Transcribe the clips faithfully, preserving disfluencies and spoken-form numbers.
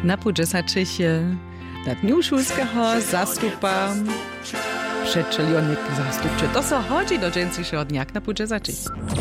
Na pół dziesięciu na dniu szulskiego zastupa przeczelionik zastupczy. To co chodzi do dzisiejszego dnia na pół dziesięciu.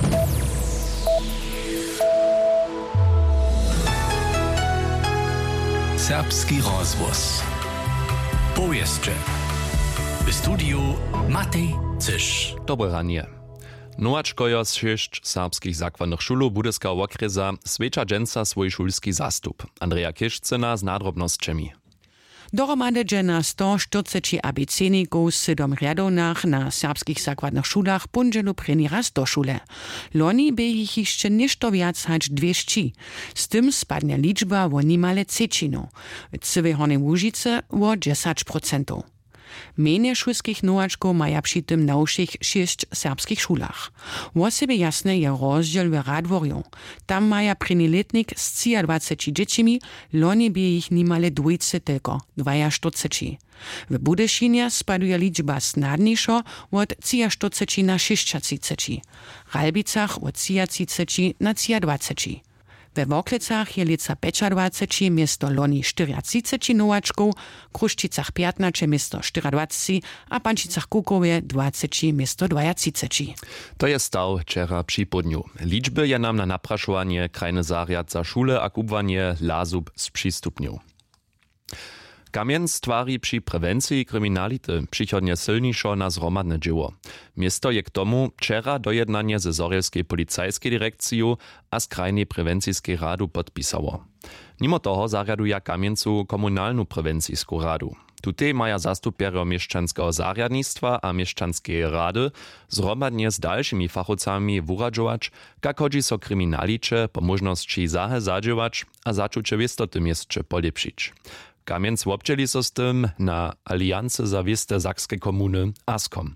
Serbski rozgłos. Powieszcze. W studiu Matej Cysz. Dobre ranie. Nowaczkojo z sześć serbskich zakładnych szulów Budyskiego okresa swecza dżęca swój szulski zastup. Andrea Kiszczyna z nadrobnosćemi. Dohromady dżena sto czterdzieści abecedników w siedem rjadownych na serbskich zakładnych szulach punżelu preni raz do szule. Loni by ich jeszcze ništo wiac hač dwieście. Z tym spadnie liczba o nimale třetinu. W Cywej Hornej Łužice o dziesięć procent. Menie szulskich nowaczków maja przy tym na uszych sześć serbskich szulach. O sobie jasne je rozdziel w Radworju. Tam maja preniletnik z dwudziestoma dziećmi, loni by ich nimale dwójce tylko, czterdzieści. W Budyszynie spaduje liczba snadniejsza od czterdzieści na sześćdziesiąt. W Ralbicach od trzydzieści na dwadzieścia. We Woklecach je lica dwadzieścia pięć miesto loni czterdzieści nowaczków, Kruščicach piętnaście miesto dwadzieścia, a Pančicach Kukowie dwadzieścia miesto dwadzieścia. To jest staw wczera przy południu. Liczby je nam na napraszowanie krajny zariad za szule a kubwanie lazub z przystupniu. Kamień stwari przy prewencji kryminality przychodnie silniejszo na zromadne dzieło. Miasto je k tomu wczera dojednanie ze Zorielskiej Policajskiej Dyrekciju a z Krajnej Prewencijskiej Radu podpisało. Mimo toho zariaduje Kamieńcu komunalną prewencijską radu. Tutaj maja zastupierio mieszczanskiego zariadnictwa a mieszczanskiej rady zromadnie z dalszymi fachowcami wuradzować, jak chodzi so kryminalicze po możności zahe zadziewać a zaczucie wistoty mieszcze polepszyć. Kamienc obczeli so z tym na Aliancy za wieste Sakskie Komuny Askom.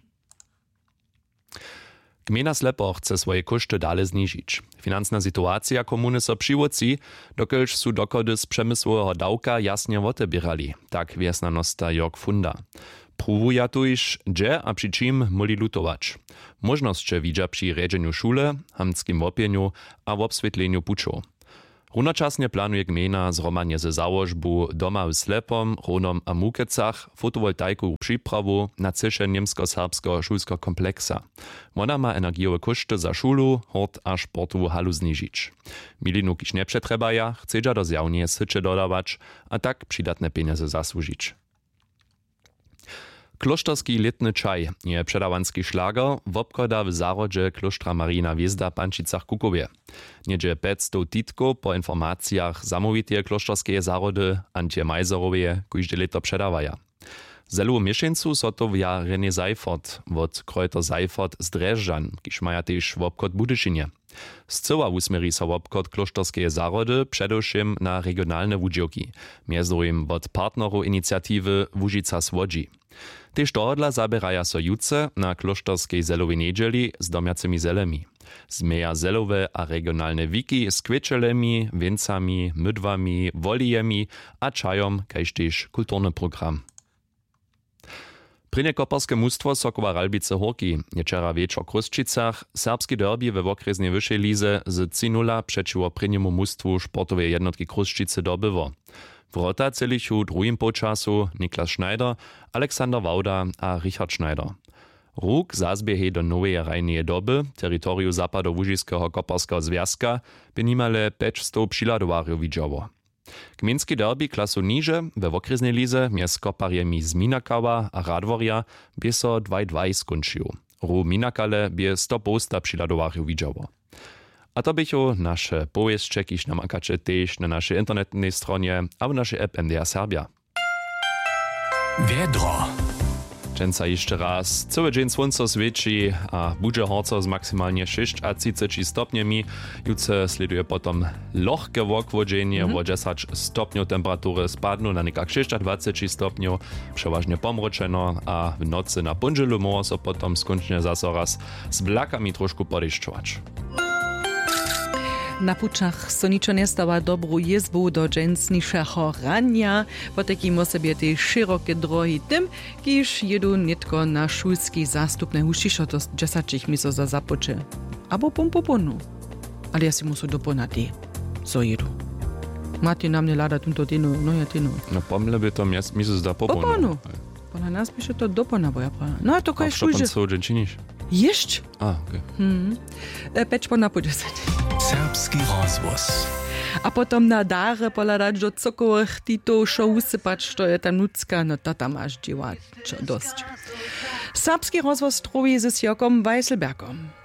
Gmina Slepo chce swoje koszty dalej zniżyć. Finansna sytuacja komuny so przywoci, dokelż su dokody z przemysłowego dawka jasnie otebierali, tak wiesnanosta Jörg Funda. Próbuja tu iż gdzie a przy czym moli lutować. Możności widza przy redzeniu szule, hamskim opieniu a w obswietleniu puczów. Runočasnie planuje gmina zromadnie ze założbu doma w Slepom, Ronom a Mukecach fotowoltaiku przyprawu na cysze niemsko-serbskiego szulskiego kompleksa. Ona ma energiowe koszty za szulu, hort a sportu halu zniżyć. Milinu kiż nie przetrebaja, chce do zjawnie sycze dodawać, a tak przydatne pieniądze zasłużyć. Kloštorski letny čaj je předawanski šlager wobchoda w zarodzie kloštra Marina Wjezda Pančicach Kukowie. Niedzie päťsto titko po informacjach zamówitej kloštorskie zarody Antje Majzerowie kujde leto předawaja. Zelu mieszczencu so to wja René Seifert wot Kreuter Seifert z Drežďan, kiż maja też wobchod Budyszynie. Z cyła usmeri so wobchod kloštorskie zarody przedewším na regionalne wudźioki, między wot partnerów inicjatywy Łužica Słodzi. Tež tohodla zaberaja so jutce na kloštorskiej zelowej niedzieli z domiacymi zelemi. Zmeja zelowe a regionalne wiki z kwieczelemi, wincami, mydwami, wolijemi a czajom, kajż też kulturny program. Prine koperskie mustwo Sokowa Ralbice Horki nieczera wieczor w Kruščicach serbski derby we okresnej wyższej lize z trzy nula przeciwko priniemu mustwu sportowej jednotki Kruščice dobyło. Wrota celých v druhým počasu Niklas Schneider, Alexander Wauda a Richard Schneider. Ruk zazbiehe do nowej rajnej doby, teritoriu Zapadołužiského koperského związka, by nimale päťsto přiladowarjów widziało. Gmieński derby klasu niže we okresnej lize mjez koparjemi z Minakawa a Radworja by so dwa dwa skončił. Ru Minakale by sto posta přiladowarjów widziało. A to bycho nasze powieszcze, kiż namakacie też na naszej internetnej stronie, a w naszej app M D R Serbia. Wiedro. Dżęca jeszcze raz. Cały dzień słońce świeci, a budzie horco z maksymalnie sześćdziesięcioma stopniami. Jutro sleduje potom lohkie wokwodzenie, mm-hmm. o dziesięć stopniów temperatury spadną na niekak dwadzieścia stopniów, przeważnie pomroczeno, a w nocy na pondzielu może so potom skończnie zase raz z blakami troszkę podeszczować. Na pučach so ničo nestała dobrú jezbu do dżęsniejszego rania, potekimo sobie te szerokie drogi tym, kiż jedu nitko na szulski zastupne hušišo do dziesięć miso za započe. Abo pom poponu. Ale ja si musu doponati, co jedu. Mati nam nie lada tunto tinu, no ja tinu. No pomle by to mies, misu zda poponu. Poponu. Pola nas by się to dopona boja pra. No a to kaj szujże. A co pan czynisz? Ješć? A, okej. Okay. Hmm. E, Peć po napođesać. Serbski rozvoz. A potom na dare poladać do cokowych tito šo usypać, što je tam nucka, no to tam masz dziewaczo dość. Serbski rozvoz trovi z Jokom Weisselbergom.